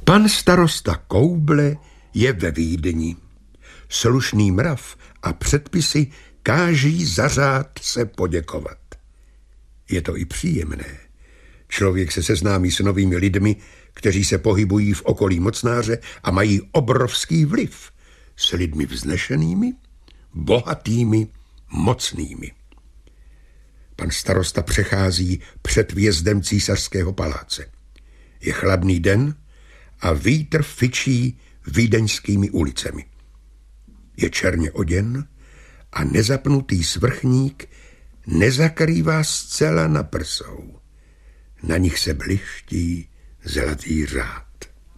Pan starosta Kouble je ve Vídni. Slušný mrav a předpisy káží za řád se poděkovat. Je to i příjemné. Člověk se seznámí s novými lidmi, kteří se pohybují v okolí mocnáře a mají obrovský vliv. S lidmi vznešenými, bohatými, mocnými. Pan starosta přechází před vjezdem císařského paláce. Je chladný den a vítr fičí vídeňskými ulicemi. Je černě oděn a nezapnutý svrchník nezakrývá zcela na prsou. Na nich se bliští zlatý řád.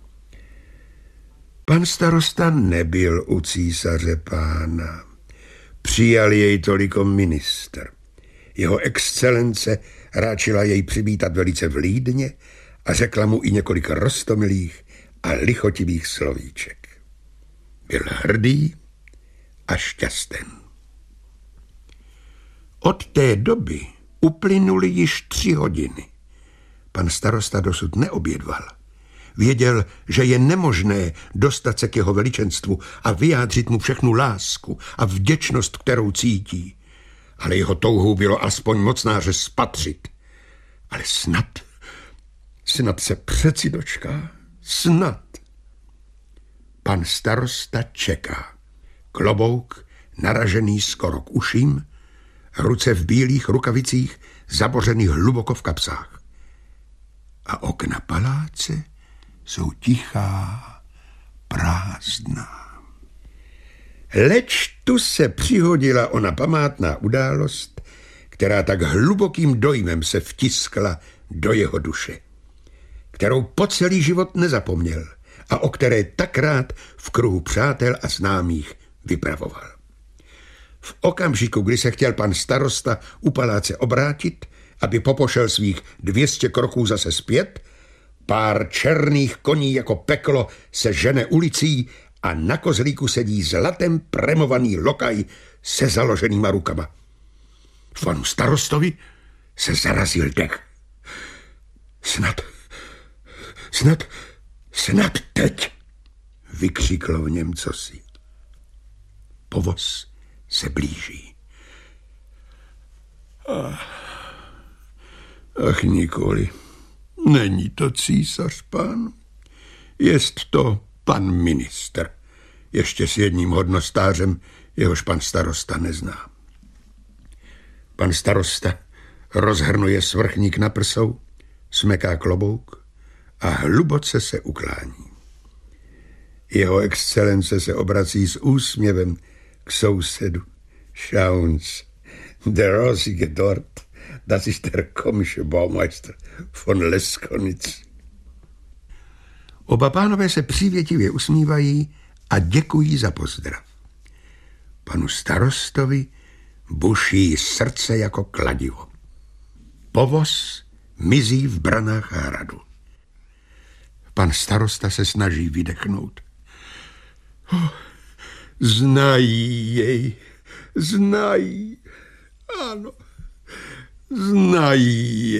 Pan starosta nebyl u císaře pána. Přijal jej toliko ministr. Jeho excelence ráčila jej přivítat velice vlídně a řekla mu i několik roztomilých a lichotivých slovíček. Byl hrdý a šťasten. Od té doby uplynuly již 3 hodiny. Pan starosta dosud neobědval. Věděl, že je nemožné dostat se k jeho veličenstvu a vyjádřit mu všechnu lásku a vděčnost, kterou cítí. Ale jeho touhou bylo aspoň mocnáře spatřit. Ale snad se přeci dočká. Snad. Pan starosta čeká. Klobouk naražený skoro k uším, ruce v bílých rukavicích zabořených hluboko v kapsách. A okna paláce jsou tichá, prázdná. Leč tu se přihodila ona památná událost, která tak hlubokým dojmem se vtiskla do jeho duše, kterou po celý život nezapomněl a o které tak rád v kruhu přátel a známých vypravoval. V okamžiku, kdy se chtěl pan starosta u paláce obrátit, aby popošel svých 200 kroků zase zpět, pár černých koní jako peklo se žene ulicí a na kozlíku sedí zlatem premovaný lokaj se založenýma rukama. Panu starostovi se zarazil dech. Snad teď, vykřiklo v něm cosi. Povoz se blíží. Ach, nikoli. Není to císař pán. Jest to pan ministr. Ještě s jedním hodnostářem, jehož pan starosta nezná. Pan starosta rozhrnuje svrchník na prsou, smeká klobouk a hluboce se uklání. Jeho excelence se obrací s úsměvem k sousedu. Schauen Sie, der rosige dort, das ist der komische Baumeister von Leskonitz. Oba pánové se přívětivě usmívají a děkují za pozdrav. Panu starostovi buší srdce jako kladivo. Povoz mizí v branách hradu. Pan starosta se snaží vydechnout. Znají jej, znají, ano, znají jej.